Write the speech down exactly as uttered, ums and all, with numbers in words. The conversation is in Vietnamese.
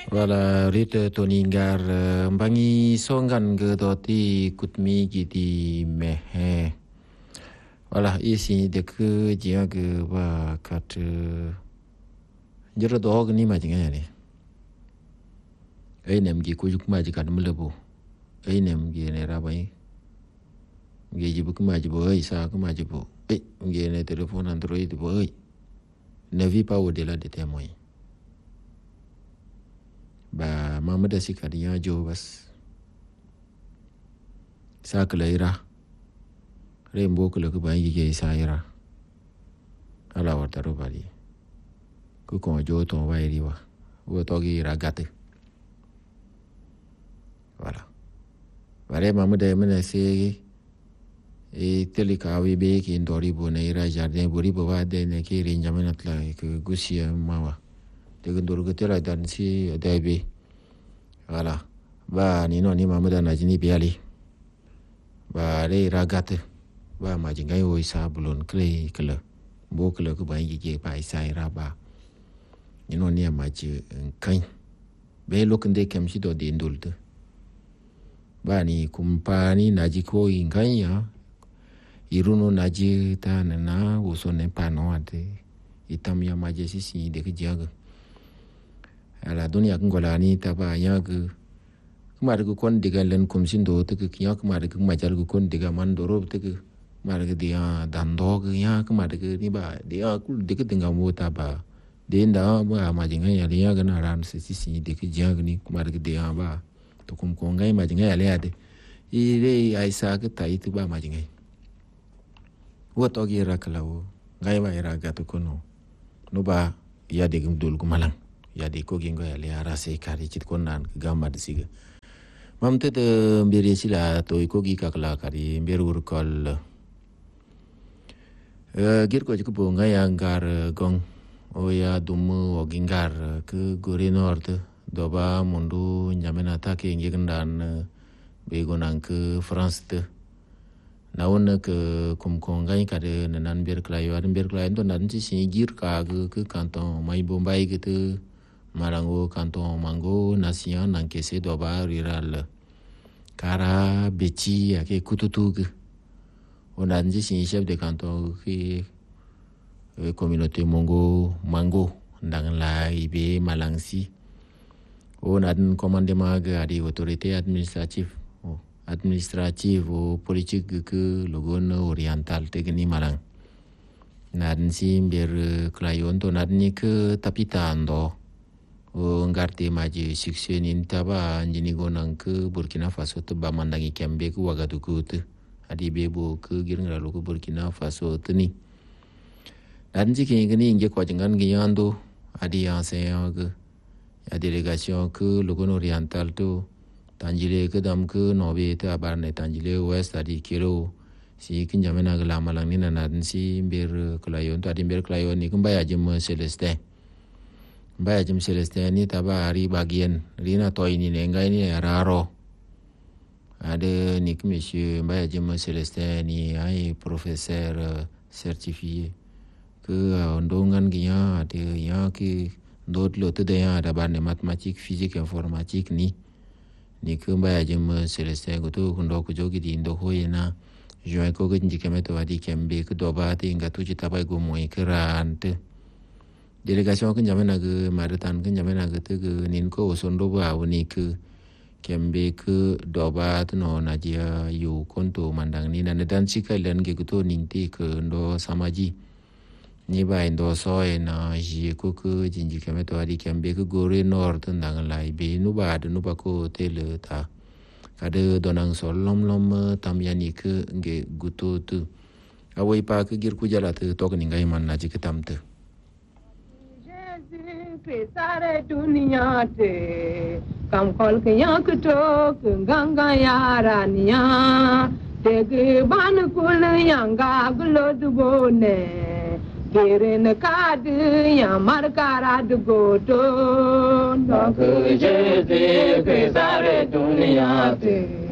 Wala rita toningar bangi songan ge doti kutmi gidi mehe. Wala isi de ke jia ge ba kat jero dog ni ma jinga ni. Ai nem gi kujuk ma ji kan mlebu. Ai nem gi ne rabai. Gi ji bu ma ji bo ai sa ma ji bo. Ai gi ne téléphone Android bo ai. Ne vis pas au-delà de tes moyens. Ba mama da si kadinya jo bas sa kala ira rembo kala ku ba yi ge sa ira ala wa taru bali ku ko jo to wa iri wa wo to gi ira gate voilà bare mama da mena se e telika wi be ki ndori bo ne ira jardin bori bo wa de ne ki ri njamena tla ku gusia mawa de ndoru ke tera dan si daibe voilà ba ni no ni mamuda na jini biali ba re ragate ba ma jingai oi sa bulon kle kle bo kle ku ba yi ge ba isa ira ba ni no ni ma ji kan be lokun de kem si do de ndulde ba ni kumpani na ji ko ingan ya iruno na ji ta na na uso ne pa no ade itam ya ma je si si de ke jaga ala dunia ngola ni taba ya ke kemar ke kon diga len kumsin do te ke ya kemar ke majal ke kon diga man do rob te ke mar ke dia dan do ke ya kemar ke ni ba dia kul de ke tinggal mo taba de nda ba ma jinga ya ya ga na ran se si si de ke ja ni kemar ke dia ba to kum ko ngai ma jinga ya le ade i re ai sa ke tai tu ba ma jinga wo to gi ra kala wo ngai ba ira ga to kono no ba ya de gum dul kumalang ya di ko gingo ya le ara se kari chit konan gamba de siga mamte de mbiri sila to ko gi kakla kari mbir ur kol gir ko ko bonga ya ngar gong o ya dum o gingar ke gori nord doba mundu nyamena ta ke ngigandan be gonan ke france de nawon ke kum kongai kade nan bir klayo an bir klayo to nan ci si gir ka ke kanton mai bombay ke te Marango canton mango nation encaissé doba rural kara beti ake kututug on a dit c'est chef de canton qui communauté mongo mango dans la ibe malangsi on a un commandement à des autorités administratives administratives ou politiques que le gon oriental tegni malang nadin si bir klayon to nadni ke tapitando o ngarte maji succès nin taba njini gonan ke Burkina Faso to ba mandangi kembe ku Wagadugu te adi bebo ke girngra lo ku Burkina Faso teni dan ji ke ngini nge ko jangan ngi yando adi enseignant ke ya délégation ke logon oriental to tanjile ke dam ke nobe te abarne tanjile west adi kiro si kinjamena ke lamalang ni nan si ber klayon to adi ber klayon ni kumbaya jem Celestin Mbaya jim Celestin ni taba ari bagian rina toy ni nengai ni raro ada ni monsieur Mbaya jim Celestin ni ai professeur uh, certifié ke uh, ndongan ginya ada ya ki dot lo te ya ada ban matematik fisik informatik ni ni ke Mbaya jim Celestin ko to kundo ko jogi di ndo hoyena join ko gin jikemeto adi kembe ke doba te ngatu ci taba go moy kerante délégation ke njamena ke maritan ke njamena ke te ke nin ko sondo ba woni ke kembe ke doba no najia yu konto mandang ni nan dan sika len ke to nin ti ke ndo samaji ni ba ndo so e na ji ko ke jinji keme to adi kembe ke gore nord nang lai be nu ba de nu ba ko te le ta kade donang sol lom lom tam yani ke nge guto tu awai pa ke gir ku jala te to ke ngai man na ji ke tam te सारे दुनिया ते कम कल के यहाँ कटो गंगा यारानिया तेग बान कुल यंगा गुलो दुबोने गिरन काद या मरकारा दुगोटो नक जे ते सारे दुनिया ते